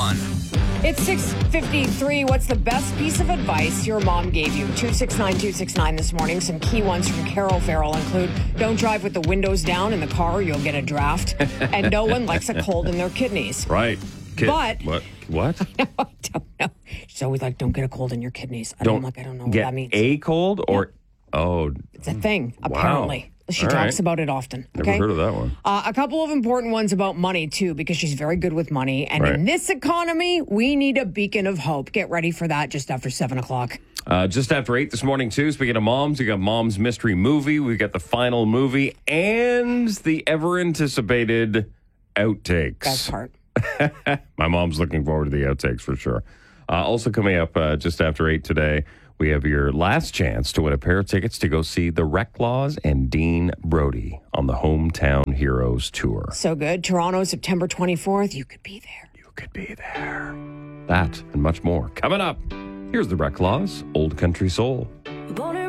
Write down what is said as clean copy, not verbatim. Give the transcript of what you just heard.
one. It's 6:53. What's the best piece of advice your mom gave you? 269-269 this morning. Some key ones from Carol Farrell include: don't drive with the windows down in the car, you'll get a draft. And no one likes a cold in their kidneys. Right. But what? I don't know. She's always like, don't get a cold in your kidneys. I don't know what Get that means. a cold or It's a thing, apparently. She All talks right. about it often. Never Okay? heard of that one. A couple of important ones about money, too, because she's very good with money. And Right. in this economy, we need a beacon of hope. Get ready for that just after 7 o'clock. Just after 8 this morning, too. Speaking of moms, we got Mom's Mystery Movie. We got the final movie and the ever-anticipated outtakes. Best part. My mom's looking forward to the outtakes for sure. Also coming up just after 8 today, we have your last chance to win a pair of tickets to go see the Reclaws and Dean Brody on the Hometown Heroes Tour. So good. Toronto, September 24th. You could be there. You could be there. That and much more coming up. Here's the Reclaws, Old Country Soul. Born